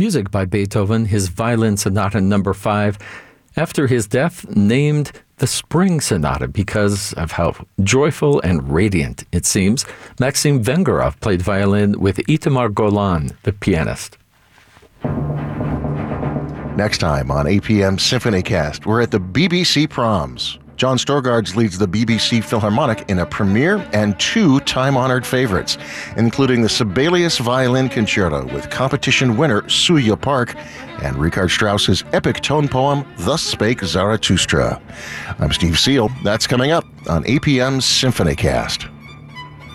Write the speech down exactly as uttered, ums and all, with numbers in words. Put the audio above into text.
Music by Beethoven, his Violin Sonata number five, after his death named the Spring Sonata because of how joyful and radiant it seems. Maxim Vengerov played violin with Itamar Golan, the pianist. Next time on A P M SymphonyCast, we're at the B B C Proms. John Storgards leads the B B C Philharmonic in a premiere and two time-honored favorites, including the Sibelius Violin Concerto with competition winner Suya Park and Richard Strauss's epic tone poem, Thus Spake Zarathustra. I'm Steve Seal. That's coming up on A P M SymphonyCast.